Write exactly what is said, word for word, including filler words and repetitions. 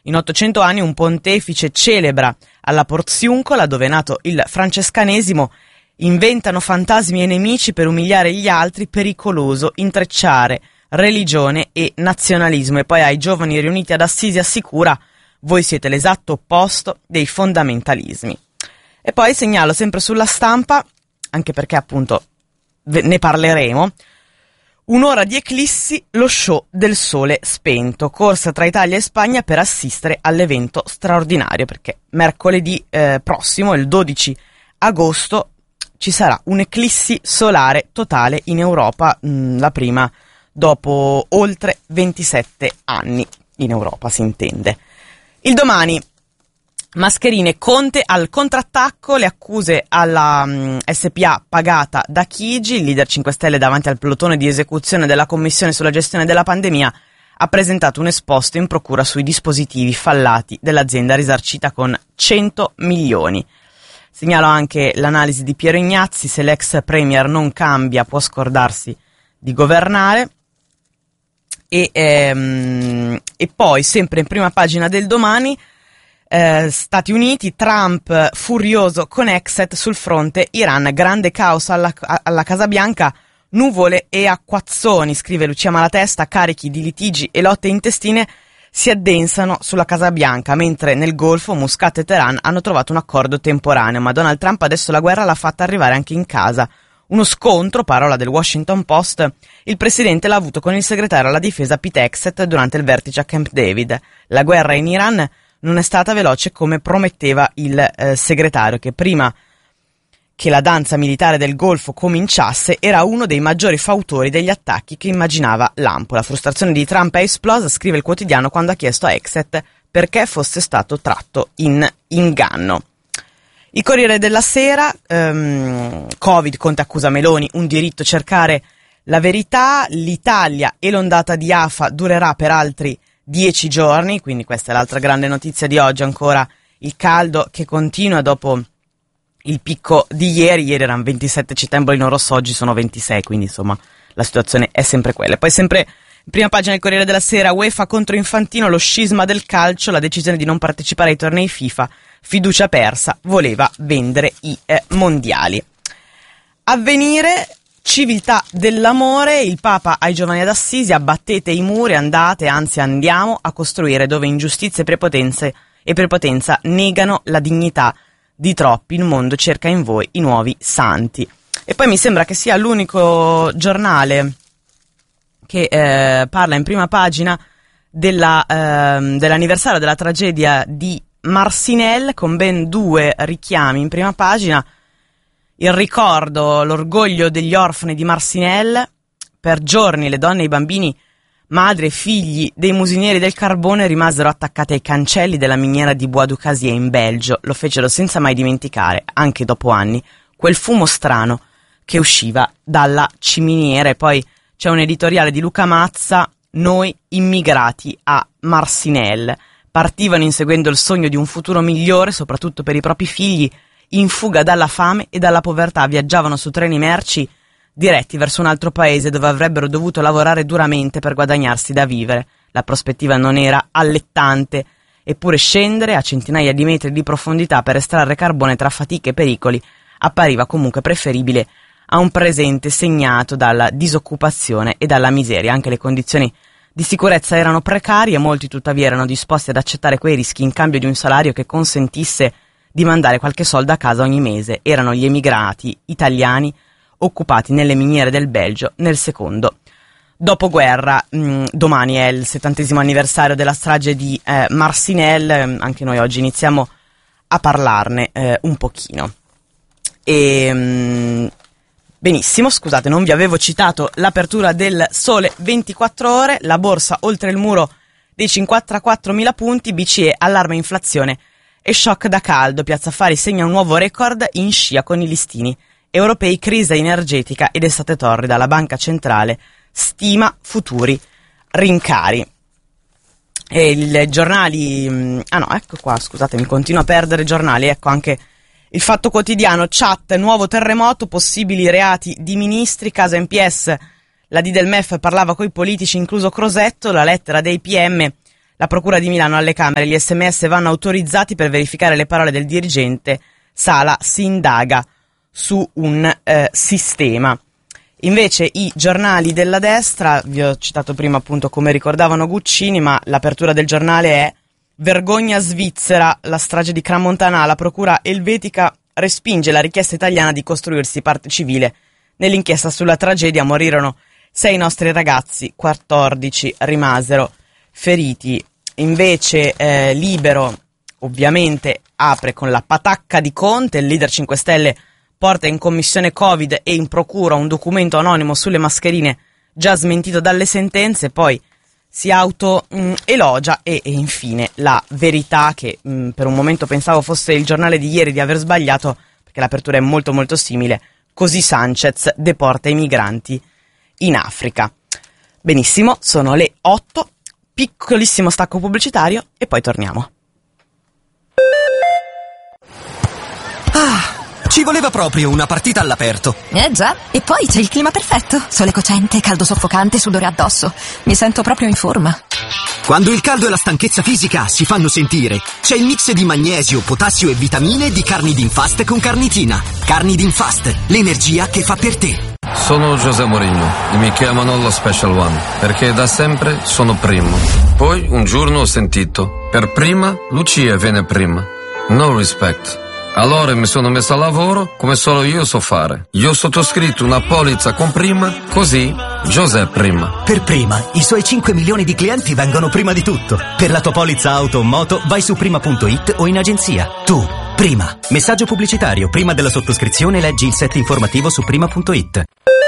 In ottocento anni un pontefice celebra alla Porziuncola, dove è nato il francescanesimo, inventano fantasmi e nemici per umiliare gli altri, pericoloso intrecciare religione e nazionalismo. E poi ai giovani riuniti ad Assisi assicura: voi siete l'esatto opposto dei fondamentalismi. E poi segnalo sempre sulla Stampa, anche perché appunto ne parleremo, un'ora di eclissi, lo show del sole spento, corsa tra Italia e Spagna per assistere all'evento straordinario, perché mercoledì eh, prossimo, il dodici agosto, ci sarà un'eclissi solare totale in Europa, mh, la prima dopo oltre ventisette anni, in Europa si intende. Il Domani, mascherine, Conte al contrattacco, le accuse alla mh, S P A pagata da Chigi. Il leader cinque Stelle davanti al plotone di esecuzione della Commissione sulla gestione della pandemia ha presentato un esposto in procura sui dispositivi fallati dell'azienda risarcita con cento milioni. Segnalo anche l'analisi di Piero Ignazzi: se l'ex premier non cambia può scordarsi di governare. E, ehm, e poi sempre in prima pagina del Domani, eh, Stati Uniti, Trump furioso con Exet sul fronte Iran, grande caos alla, alla Casa Bianca, nuvole e acquazzoni, scrive Lucia Malatesta, carichi di litigi e lotte intestine si addensano sulla Casa Bianca, mentre nel Golfo Muscat e Teheran hanno trovato un accordo temporaneo, ma Donald Trump adesso la guerra l'ha fatta arrivare anche in casa. Uno scontro, parola del Washington Post, il presidente l'ha avuto con il segretario alla difesa Pete Hegseth durante il vertice a Camp David. La guerra in Iran non è stata veloce come prometteva il eh, segretario, che prima che la danza militare del Golfo cominciasse era uno dei maggiori fautori degli attacchi che immaginava l'Ampo. La frustrazione di Trump è esplosa, scrive il quotidiano, quando ha chiesto a Hegseth perché fosse stato tratto in inganno. Il Corriere della Sera, um, Covid, Conte accusa Meloni, un diritto cercare la verità, l'Italia e l'ondata di afa durerà per altri dieci giorni, quindi questa è l'altra grande notizia di oggi, ancora il caldo che continua dopo il picco di ieri, ieri erano ventisette cittadini in rosso, oggi sono ventisei, quindi insomma la situazione è sempre quella. Poi sempre in prima pagina del Corriere della Sera, UEFA contro Infantino, lo scisma del calcio, la decisione di non partecipare ai tornei FIFA, fiducia persa, voleva vendere i eh, mondiali. Avvenire, civiltà dell'amore, il Papa ai giovani ad Assisi: abbattete i muri, andate, anzi andiamo a costruire dove ingiustizie e prepotenze e prepotenza negano la dignità di troppi, il mondo cerca in voi i nuovi santi. E poi mi sembra che sia l'unico giornale che eh, parla in prima pagina della, eh, dell'anniversario della tragedia di Marcinelle, con ben due richiami in prima pagina: il ricordo, l'orgoglio degli orfani di Marcinelle, per giorni le donne e i bambini, madri e figli dei musinieri del carbone, rimasero attaccati ai cancelli della miniera di Bois du Casier in Belgio. Lo fecero senza mai dimenticare, anche dopo anni, quel fumo strano che usciva dalla ciminiera. E poi c'è un editoriale di Luca Mazza: noi immigrati a Marcinelle. Partivano inseguendo il sogno di un futuro migliore, soprattutto per i propri figli, in fuga dalla fame e dalla povertà. Viaggiavano su treni merci diretti verso un altro paese dove avrebbero dovuto lavorare duramente per guadagnarsi da vivere. La prospettiva non era allettante, eppure scendere a centinaia di metri di profondità per estrarre carbone tra fatiche e pericoli appariva comunque preferibile a un presente segnato dalla disoccupazione e dalla miseria. Anche le condizioni di sicurezza erano precarie, molti tuttavia erano disposti ad accettare quei rischi in cambio di un salario che consentisse di mandare qualche soldo a casa ogni mese. Erano gli emigrati italiani occupati nelle miniere del Belgio nel secondo dopoguerra. Mh, domani è il settantesimo anniversario della strage di eh, Marcinelle, anche noi oggi iniziamo a parlarne eh, un pochino. E, mh, benissimo, scusate, non vi avevo citato l'apertura del Sole ventiquattro Ore, la borsa oltre il muro dei cinquantaquattromila punti, B C E allarma inflazione e shock da caldo, Piazza Affari segna un nuovo record in scia con i listini europei, crisi energetica ed estate torrida, la banca centrale stima futuri rincari. E i giornali, ah no, ecco qua, scusate, mi continuo a perdere giornali, ecco anche il Fatto Quotidiano, chat, nuovo terremoto, possibili reati di ministri, casa M P S, la D del M E F parlava coi politici incluso Crosetto, la lettera dei P M, La Procura di Milano alle Camere, gli sms vanno autorizzati per verificare le parole del dirigente Sala, si indaga su un eh, sistema. Invece i giornali della destra, vi ho citato prima appunto come ricordavano Guccini, ma l'apertura del giornale è: vergogna svizzera, la strage di Crans-Montana, la procura elvetica respinge la richiesta italiana di costruirsi parte civile. Nell'inchiesta sulla tragedia morirono sei nostri ragazzi, quattordici rimasero feriti. Invece eh, Libero ovviamente apre con la patacca di Conte, il leader cinque Stelle porta in commissione Covid e in procura un documento anonimo sulle mascherine già smentito dalle sentenze, poi si auto mh, elogia e, e infine La Verità, che mh, per un momento pensavo fosse il giornale di ieri di aver sbagliato, perché l'apertura è molto molto simile. Così Sanchez deporta i migranti in Africa. Benissimo, sono le otto, piccolissimo stacco pubblicitario e poi torniamo. Ah, ci voleva proprio una partita all'aperto. Eh già, e poi c'è il clima perfetto. Sole cocente, caldo soffocante, sudore addosso. Mi sento proprio in forma. Quando il caldo e la stanchezza fisica si fanno sentire, c'è il mix di magnesio, potassio e vitamine di Carnidin-Fast con carnitina. Carnidin-Fast, l'energia che fa per te. Sono José Mourinho e mi chiamano lo Special One, perché da sempre sono primo. Poi un giorno ho sentito: per prima Lucia viene prima. No respect. Allora mi sono messo a lavoro come solo io so fare. Io ho sottoscritto una polizza con Prima, così José Prima. Per Prima, i suoi cinque milioni di clienti vengono prima di tutto. Per la tua polizza auto o moto vai su prima punto it o in agenzia. Tu, Prima. Messaggio pubblicitario. Prima della sottoscrizione leggi il set informativo su prima punto it.